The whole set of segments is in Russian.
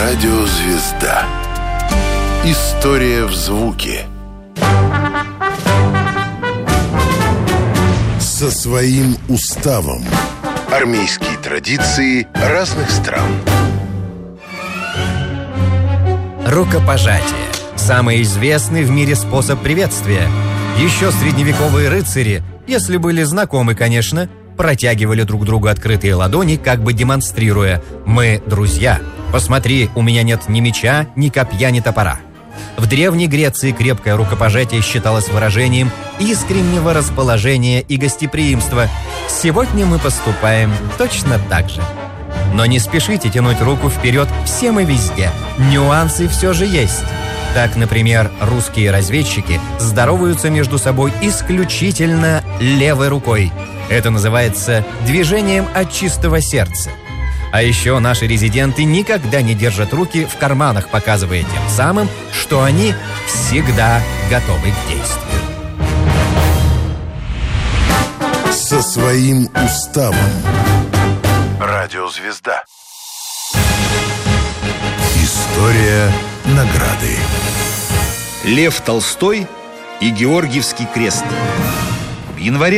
Радиозвезда. История в звуке. Со своим уставом. Армейские традиции разных стран. Рукопожатие. Самый известный в мире способ приветствия. Еще средневековые рыцари, если были знакомы, конечно, протягивали друг другу открытые ладони, как бы демонстрируя: «Мы друзья. Посмотри, у меня нет ни меча, ни копья, ни топора». В Древней Греции крепкое рукопожатие считалось выражением искреннего расположения и гостеприимства. Сегодня мы поступаем точно так же. Но не спешите тянуть руку вперед всем и везде. Нюансы все же есть. Так, например, русские разведчики здороваются между собой исключительно левой рукой. Это называется движением от чистого сердца. А еще наши резиденты никогда не держат руки в карманах, показывая тем самым, что они всегда готовы к действию. Со своим уставом. Радиозвезда. История награды. Лев Толстой и Георгиевский крест. В январе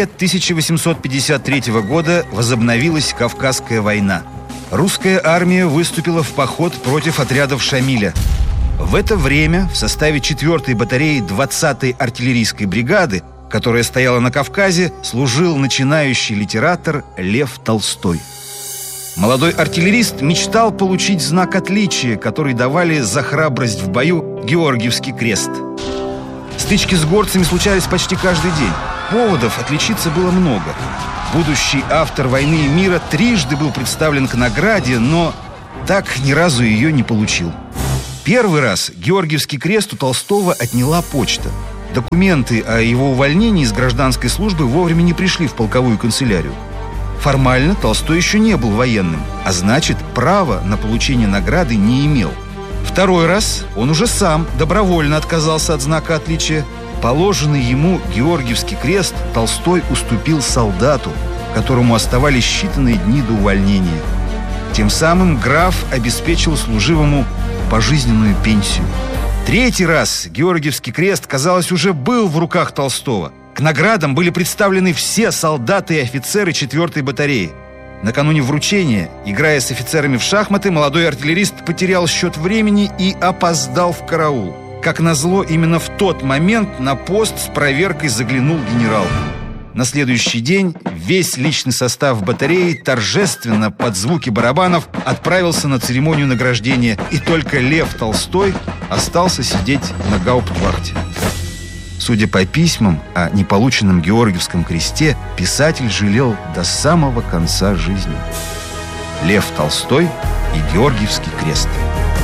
1853 года возобновилась Кавказская война. Русская армия выступила в поход против отрядов Шамиля. В это время в составе 4-й батареи 20-й артиллерийской бригады, которая стояла на Кавказе, служил начинающий литератор Лев Толстой. Молодой артиллерист мечтал получить знак отличия, который давали за храбрость в бою Георгиевский крест. Стычки с горцами случались почти каждый день. Поводов отличиться было много. Будущий автор «Войны и мира» трижды был представлен к награде, но так ни разу ее не получил. Первый раз Георгиевский крест у Толстого отняла почта. Документы о его увольнении из гражданской службы вовремя не пришли в полковую канцелярию. Формально Толстой еще не был военным, а значит, права на получение награды не имел. Второй раз он уже сам добровольно отказался от знака отличия. Положенный ему Георгиевский крест Толстой уступил солдату, которому оставались считанные дни до увольнения. Тем самым граф обеспечил служивому пожизненную пенсию. Третий раз Георгиевский крест, казалось, уже был в руках Толстого. К наградам были представлены все солдаты и офицеры 4-й батареи. Накануне вручения, играя с офицерами в шахматы, молодой артиллерист потерял счет времени и опоздал в караул. Как назло, именно в тот момент на пост с проверкой заглянул генерал. На следующий день весь личный состав батареи торжественно под звуки барабанов отправился на церемонию награждения, и только Лев Толстой остался сидеть на гауптвахте. Судя по письмам о неполученном Георгиевском кресте, писатель жалел до самого конца жизни. Лев Толстой и Георгиевский крест.